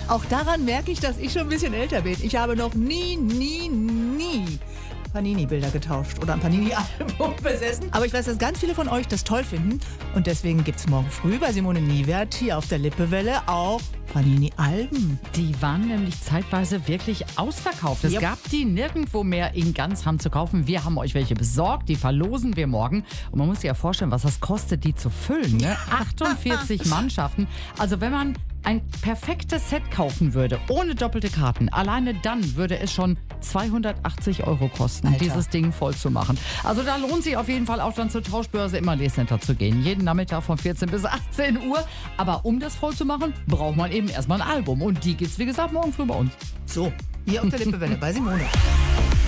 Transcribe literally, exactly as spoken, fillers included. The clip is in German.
Auch daran merke ich, dass ich schon ein bisschen älter bin. Ich habe noch nie, nie, nie Panini-Bilder getauscht oder ein Panini-Album besessen. Aber ich weiß, dass ganz viele von euch das toll finden. Und deswegen gibt es morgen früh bei Simone Niewert hier auf der Lippewelle auch Panini-Alben. Die waren nämlich zeitweise wirklich ausverkauft. Es Yep. gab die nirgendwo mehr in Ganzhand zu kaufen. Wir haben euch welche besorgt, die verlosen wir morgen. Und man muss sich ja vorstellen, was das kostet, die zu füllen. Ne? achtundvierzig Mannschaften. Also wenn man ein perfektes Set kaufen würde, ohne doppelte Karten, alleine dann würde es schon zweihundertachtzig Euro kosten, Alter. dieses Ding voll zu machen. Also da lohnt sich auf jeden Fall auch dann zur Tauschbörse im Allee-Center zu gehen. Jeden Nachmittag von vierzehn bis achtzehn Uhr. Aber um das voll zu machen, braucht man eben erstmal ein Album. Und die gibt's, wie gesagt, morgen früh bei uns. So, hier auf der Lippewelle bei Simone.